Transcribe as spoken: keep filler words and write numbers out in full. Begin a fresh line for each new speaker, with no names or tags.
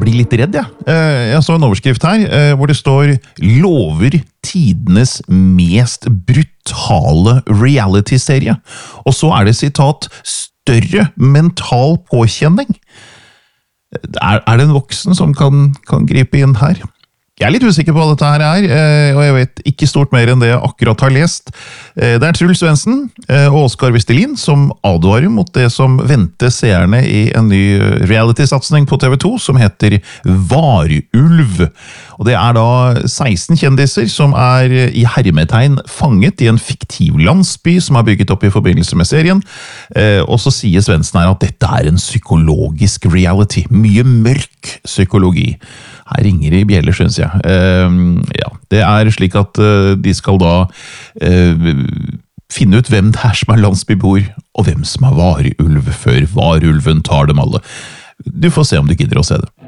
blir litt redd, jeg. Jeg så en overskrift her, hvor det står «Lover tidenes mest brutale reality-serie». Og så er det sitat «større mental påkjenning». Er, er det en voksen som kan, kan gripe inn her? Jeg er litt usikker på hva dette her er, og jeg vet ikke stort mer enn det jeg akkurat har lest. Det er Truls Svendsen og Oskar Vestelin som advarer mot det som venter seerne i en ny reality-satsning på T V to som heter Varulv. Og det er da seksten kjendiser som er i hermetegn fanget i en fiktiv landsby som er bygget opp i forbindelse med serien. Og så sier Svendsen her at dette er en psykologisk reality. Mye mørk psykologi. Her ringer det i bjeller, synes jeg. Uh, ja, det er slik at uh, de skal da uh, finne ut hvem det er som er landsbybor, og hvem som er varulv før varulven tar dem alle. Du får se om du gidder å se det.